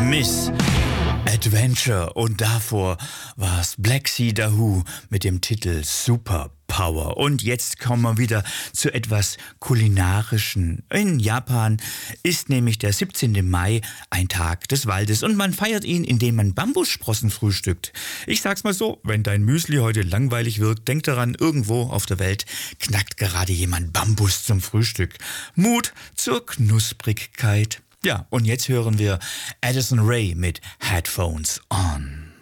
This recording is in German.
Miss Adventure und davor war's Black Sea Dahoo mit dem Titel Superpower. Und jetzt kommen wir wieder zu etwas Kulinarischen. In Japan ist nämlich der 17. Mai ein Tag des Waldes und man feiert ihn, indem man Bambussprossen frühstückt. Ich sag's mal so, wenn dein Müsli heute langweilig wirkt, denk daran, irgendwo auf der Welt knackt gerade jemand Bambus zum Frühstück. Mut zur Knusprigkeit. Ja, und jetzt hören wir Addison Rae mit Headphones On.